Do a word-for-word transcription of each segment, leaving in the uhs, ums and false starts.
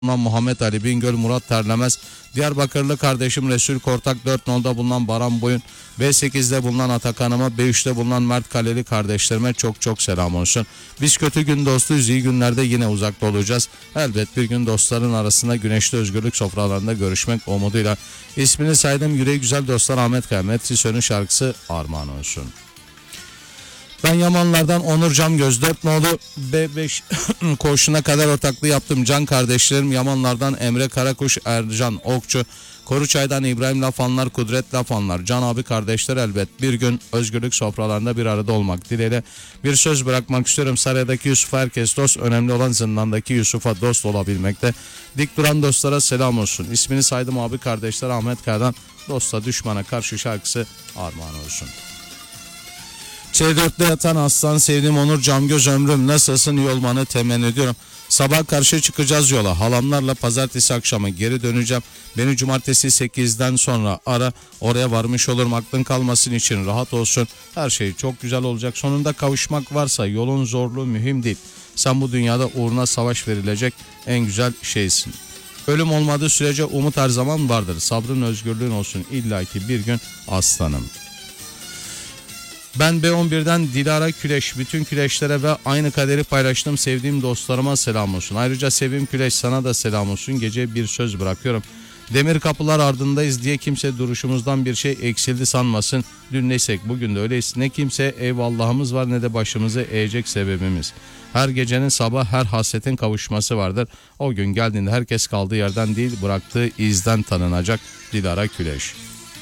Muhammed Ali Bingöl, Murat Terlemez, Diyarbakırlı kardeşim Resul Kortak, dört nolda bulunan Baran Boyun, B sekizde bulunan Atakan'ıma, B üçte bulunan Mert Kaleli kardeşlerime çok çok selam olsun. Biz kötü gün dostuyuz, iyi günlerde yine uzakta olacağız. Elbet bir gün dostların arasında güneşli özgürlük sofralarında görüşmek umuduyla. İsmini saydım, yüreği güzel dostlar Ahmet Kaya, Metrisön'ün şarkısı armağan olsun. Ben Yamanlardan Onur Camgöz, dört nolu B beş koğuşuna kadar ortaklığı yaptım. Can kardeşlerim Yamanlardan Emre Karakuş, Ercan Okçu, Koruçay'dan İbrahim Lafanlar, Kudret Lafanlar, Can abi kardeşler, elbet bir gün özgürlük sofralarında bir arada olmak dileğiyle bir söz bırakmak istiyorum. Saray'daki Yusuf'a herkes dost, önemli olan zindandaki Yusuf'a dost olabilmekte. Dik duran dostlara selam olsun. İsmini saydım abi kardeşler Ahmet Kaya'dan Dosta Düşmana Karşı şarkısı armağan olsun. Ç dörtte yatan aslan sevdiğim Onur Camgöz, ömrüm nasılsın, iyi olmanı temenni ediyorum. Sabah karşı çıkacağız yola, halamlarla pazartesi akşamı geri döneceğim. Beni cumartesi sekizden sonra ara, oraya varmış olurum, aklın kalmasın için rahat olsun. Her şey çok güzel olacak, sonunda kavuşmak varsa yolun zorluğu mühim değil. Sen bu dünyada uğruna savaş verilecek en güzel şeysin. Ölüm olmadığı sürece umut her zaman vardır, sabrın özgürlüğün olsun illaki bir gün aslanım. Ben B on birden Dilara Küleş, bütün küleşlere ve aynı kaderi paylaştığım sevdiğim dostlarıma selam olsun. Ayrıca Sevim Küleş sana da selam olsun. Gece bir söz bırakıyorum. Demir kapılar ardındayız diye kimse duruşumuzdan bir şey eksildi sanmasın. Dün neysek bugün de öyleyiz. Ne kimse eyvallahımız var ne de başımızı eğecek sebebimiz. Her gecenin sabah her hasretin kavuşması vardır. O gün geldiğinde herkes kaldığı yerden değil bıraktığı izden tanınacak. Dilara Küleş.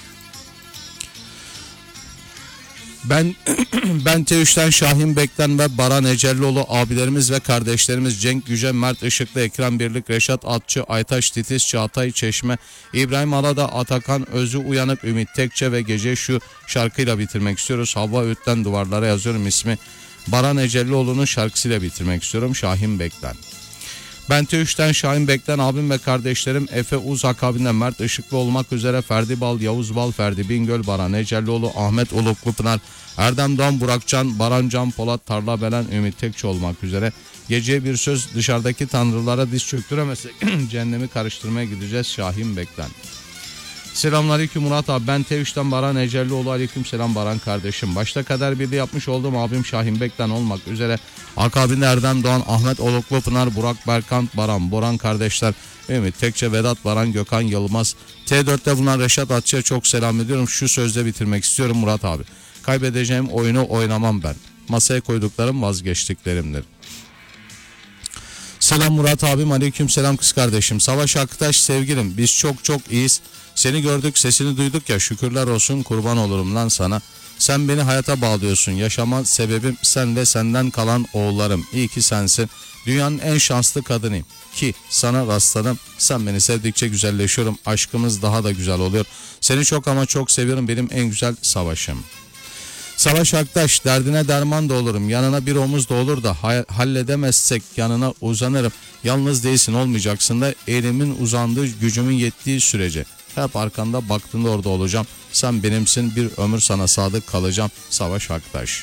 Ben ben T üçten Şahin Bekten ve Baran Ecellioğlu abilerimiz ve kardeşlerimiz Cenk Yüce, Mert Işıklı, Ekrem Birlik, Reşat Atçı, Aytaş Titiz, Çağatay Çeşme, İbrahim Alada, Atakan Özü Uyanıp, Ümit Tekçe ve gece şu şarkıyla bitirmek istiyoruz. Havva Öğüt'ten duvarlara yazıyorum ismi. Baran Ecellioğlu'nun şarkısıyla bitirmek istiyorum. Şahin Bekten. Ben T üçten Şahin Bekten abim ve kardeşlerim Efe Uz akabinde Mert Işıklı olmak üzere Ferdi Bal, Yavuz Bal, Ferdi Bingöl, Baran Ecellioğlu, Ahmet Uluklıpınar, Erdem Doğan, Burakcan, Baran Can Polat, Tarla Belen, Ümit Tekçi olmak üzere geceye bir söz dışarıdaki tanrılara diz çöktüremezsek cehennemi karıştırmaya gideceğiz. Şahin Bekten. Selamünaleyküm Murat abi, ben T üçten Baran Ecellioğlu, aleyküm selam Baran kardeşim. Başta kader birliği yapmış olduğum abim Şahin Bekten olmak üzere akabinde Erdem Doğan, Ahmet Oluklu, Burak Berkant, Baran Boran kardeşler, Ümit Tekçe, Vedat Baran, Gökhan Yılmaz, T dörtte bulunan Reşat Atçı'ya çok selam ediyorum. Şu sözle bitirmek istiyorum Murat abi. Kaybedeceğim oyunu oynamam ben. Masaya koyduklarım vazgeçtiklerimdir. Selam Murat abim, aleyküm selam kız kardeşim. Savaş Aktaş sevgilim, biz çok çok iyiyiz. Seni gördük, sesini duyduk ya, şükürler olsun, kurban olurum lan sana. Sen beni hayata bağlıyorsun, yaşama sebebim sen ve senden kalan oğullarım. İyi ki sensin. Dünyanın en şanslı kadınıyım ki sana rastladım. Sen beni sevdikçe güzelleşiyorum. Aşkımız daha da güzel oluyor. Seni çok ama çok seviyorum, benim en güzel savaşım. Savaş Aktaş, derdine derman da olurum, yanına bir omuz da olur da halledemezsek yanına uzanırım. Yalnız değilsin, olmayacaksın da elimin uzandığı, gücümün yettiği sürece hep arkanda baktığında orada olacağım. Sen benimsin, bir ömür sana sadık kalacağım. Savaş Aktaş.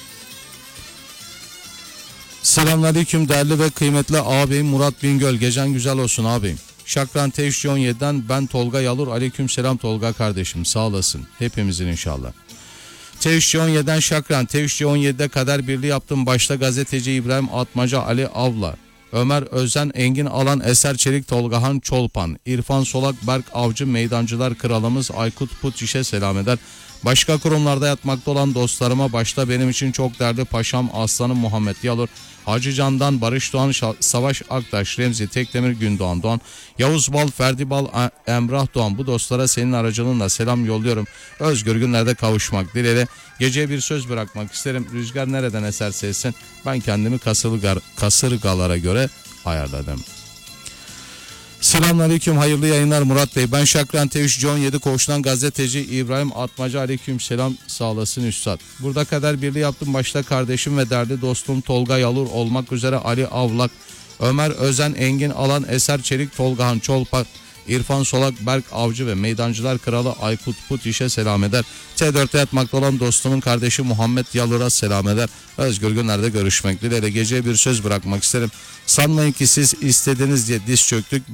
Selamünaleyküm değerli ve kıymetli ağabeyim Murat Bingöl, gecen güzel olsun ağabeyim. Şakran T üç on yedi'den ben Tolga Yalur, aleyküm selam Tolga kardeşim, sağ olasın hepimizin inşallah. T üç on yedi'den Şakran, T üç on yedi'de kader birliği yaptım. Başta gazeteci İbrahim Atmaca, Ali Avla, Ömer Özen, Engin Alan, Eser Çelik, Tolgahan Çolpan, İrfan Solak, Berk Avcı, Meydancılar Kralımız Aykut Putiş'e selam eder. Başka kurumlarda yatmakta olan dostlarıma, başta benim için çok değerli paşam aslanım Muhammed Yalur, Hacı Can'dan Barış Doğan, Savaş Aktaş, Remzi Tekdemir, Gündoğan Doğan, Yavuz Bal, Ferdi Bal, Emrah Doğan, bu dostlara senin aracılığınla selam yolluyorum. Özgür günlerde kavuşmak dileğiyle geceye bir söz bırakmak isterim. Rüzgar nereden eserse essin, ben kendimi kasırgar, kasırgalara göre ayarladım. Selamünaleyküm, hayırlı yayınlar Murat Bey. Ben Şakran T üç on yedi koğuştan gazeteci İbrahim Atmaca, aleyküm selam, sağ olasın üstad. Burada kader birliği yaptım. Başta kardeşim ve değerli dostum Tolga Yalur olmak üzere Ali Avlak, Ömer Özen, Engin Alan, Eser Çelik, Tolgahan Çolpak, İrfan Solak, Berk Avcı ve Meydancılar Kralı Aykut Putiş'e selam eder. T dörtte yatmakta olan dostumun kardeşi Muhammed Yalır'a selam eder. Özgür Günler'de görüşmek dileğiyle. Geceye bir söz bırakmak isterim. Sanmayın ki siz istediniz diye diz çöktük.